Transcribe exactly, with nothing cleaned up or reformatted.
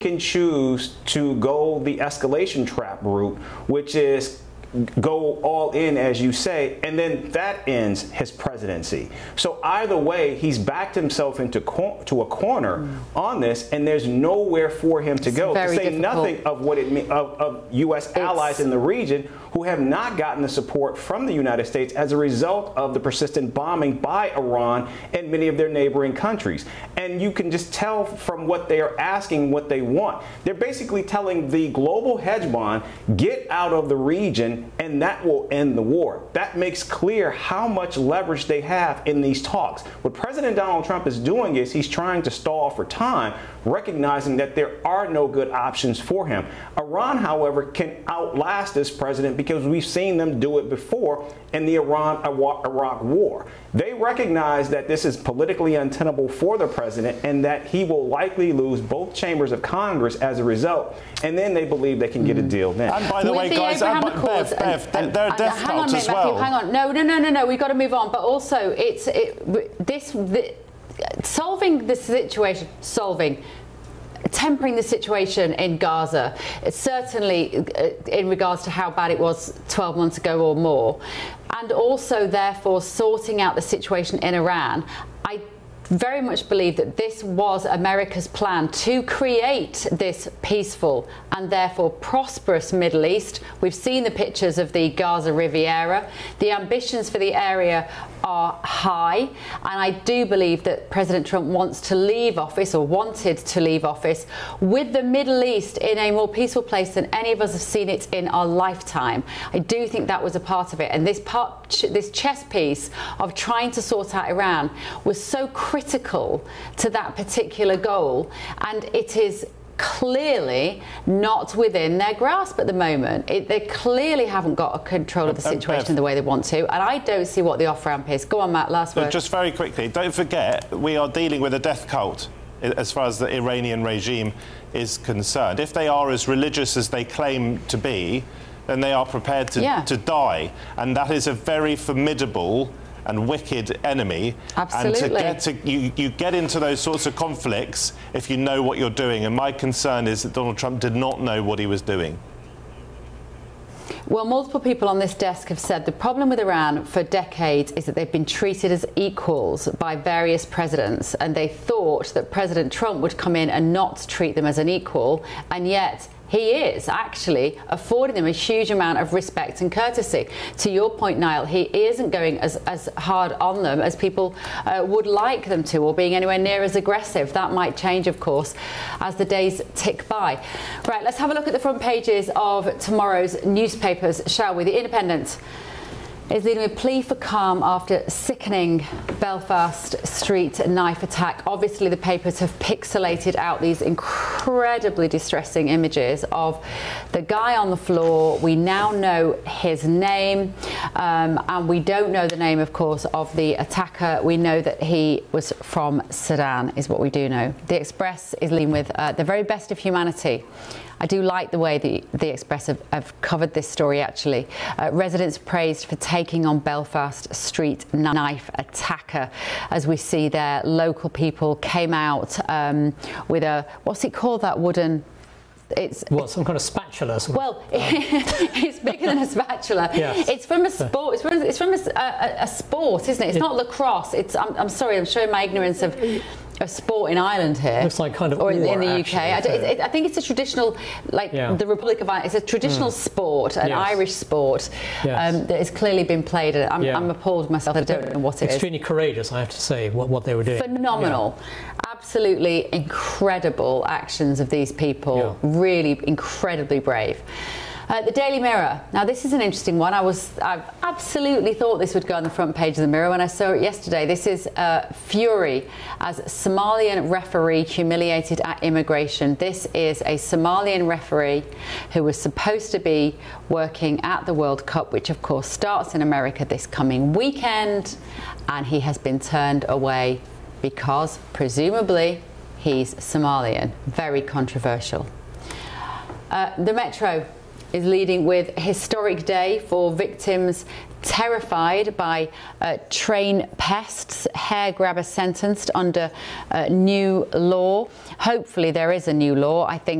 can choose to go the escalation trap route, which is go all in, as you say, and then that ends his presidency. So either way, he's backed himself into cor to a corner mm. on this, and there's nowhere for him to it's go. To say difficult. nothing of what it means of, of U S allies it's in the region who have not gotten the support from the United States as a result of the persistent bombing by Iran and many of their neighboring countries. And you can just tell from what they are asking what they want. They're basically telling the global hegemon, get out of the region, and that will end the war. That makes clear how much leverage they have in these talks. What President Donald Trump is doing is he's trying to stall for time, recognizing that there are no good options for him. Iran, however, can outlast this president because we've seen them do it before in the Iran-Iraq war. They recognize that this is politically untenable for the president and that he will likely lose both chambers of Congress as a result, and then they believe they can get a deal then. And by the With way, the guys, Abraham and, Accords, Bev, Bev, and, and, they're a and, death hang cult on, as Matthew, well. hang on. No, no, no, no, no. We've got to move on. But also, it's it, this the, solving the situation, solving. tempering the situation in Gaza, certainly in regards to how bad it was twelve months ago or more, and also therefore sorting out the situation in Iran. I very much believe that this was America's plan to create this peaceful and therefore prosperous Middle East. We've seen the pictures of the Gaza Riviera. The ambitions for the area are high, and I do believe that President Trump wants to leave office, or wanted to leave office, with the Middle East in a more peaceful place than any of us have seen it in our lifetime. I do think that was a part of it, and this part, this chess piece of trying to sort out Iran was so critical to that particular goal, and it is clearly not within their grasp at the moment. It, they clearly haven't got a control of the situation in the way they want to, and I don't see what the off-ramp is. Go on, Matt, last word. Just very quickly, don't forget, we are dealing with a death cult as far as the Iranian regime is concerned. If they are as religious as they claim to be, then they are prepared to, yeah. to die, and that is a very formidable and wicked enemy. Absolutely. And to get to, you, you get into those sorts of conflicts if you know what you're doing. And my concern is that Donald Trump did not know what he was doing. Well, multiple people on this desk have said the problem with Iran for decades is that they've been treated as equals by various presidents, and they thought that President Trump would come in and not treat them as an equal, and yet he is actually affording them a huge amount of respect and courtesy. To your point, Niall, he isn't going as, as hard on them as people uh, would like them to, or being anywhere near as aggressive. That might change, of course, as the days tick by. Right, let's have a look at the front pages of tomorrow's newspapers, shall we? The Independent is leading a plea for calm after sickening Belfast street knife attack. Obviously, the papers have pixelated out these incredibly distressing images of the guy on the floor. We now know his name, um, and we don't know the name, of course, of the attacker. We know that he was from Sudan, is what we do know. The Express is leading with uh, the very best of humanity. I do like the way the, the Express have, have covered this story, actually. Uh, residents praised for taking on Belfast street knife attacker. As we see there, local people came out um, with a, what's it called, that wooden... It's what, some kind of spatula? Some well, it's bigger than a spatula. Yes. It's from a sport. It's from, it's from a, a, a sport, isn't it? It's it, not lacrosse. It's. I'm, I'm sorry. I'm showing my ignorance of a sport in Ireland here. Looks like kind of or in, war, in the actually, U K. I, it, it, I think it's a traditional, like yeah. the Republic of Ireland. It's a traditional mm. sport, an yes. Irish sport yes. um, that has clearly been played. I'm, yeah. I'm appalled myself. I don't know what it Extremely is. Extremely courageous, I have to say, what, what they were doing. Phenomenal. Yeah. Absolutely incredible actions of these people. Yeah. Really incredibly brave. Uh, the Daily Mirror. Now, this is an interesting one. I was, I absolutely thought this would go on the front page of the Mirror when I saw it yesterday. This is uh, fury as Somalian referee humiliated at immigration. This is a Somalian referee who was supposed to be working at the World Cup, which of course starts in America this coming weekend, and he has been turned away because presumably he's Somalian. Very controversial. Uh, the Metro. is leading with historic day for victims terrified by uh, train pests, hair grabber sentenced under uh, new law. Hopefully there is a new law. I think